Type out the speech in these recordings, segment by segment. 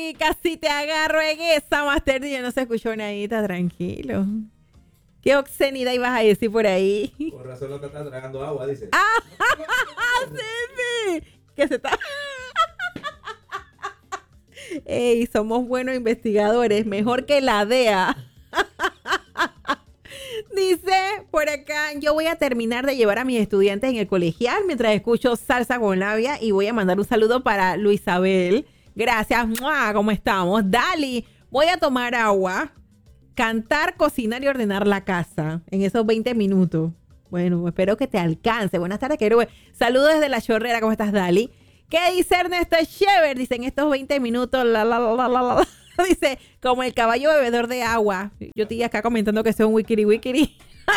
Casi te agarro en esa, Master D. No se escuchó nadita, tranquilo. ¿Qué obscenidad ibas a decir por ahí? Por razón no te estás tragando agua, dice. Sí. Que se está... Ey, somos buenos investigadores, mejor que la DEA. Dice por acá, yo voy a terminar de llevar a mis estudiantes en el colegial mientras escucho Salsa con Labia y voy a mandar un saludo para Luisabel. Gracias, ¡mua! ¿Cómo estamos? Dali, voy a tomar agua, cantar, cocinar y ordenar la casa en esos 20 minutos. Bueno, espero que te alcance. Buenas tardes, querido. Saludos desde La Chorrera, ¿cómo estás, Dali? ¿Qué dice Ernesto Shever? Dice, en estos 20 minutos, dice, como el caballo bebedor de agua. Yo estoy acá comentando que soy un wikiri.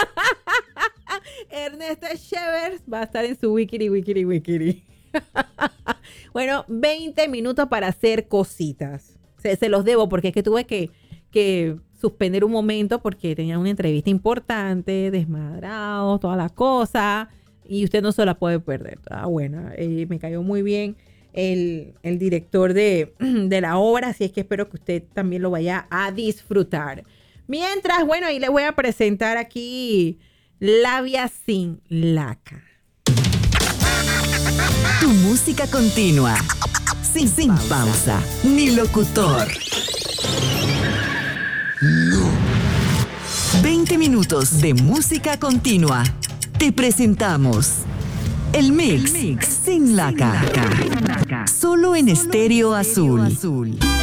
Ernesto Shever va a estar en su wikiri. Bueno, 20 minutos para hacer cositas. Se los debo porque es que tuve que suspender un momento porque tenía una entrevista importante, desmadrado, todas las cosas. Y usted no se la puede perder. Ah, bueno, me cayó muy bien el director de la obra, así es que espero que usted también lo vaya a disfrutar. Mientras, bueno, ahí le voy a presentar aquí Labia sin laca. Tu música continua, sin pausa, ni locutor. No. 20 minutos de música continua. Te presentamos el mix sin laca. Solo en Estéreo Azul.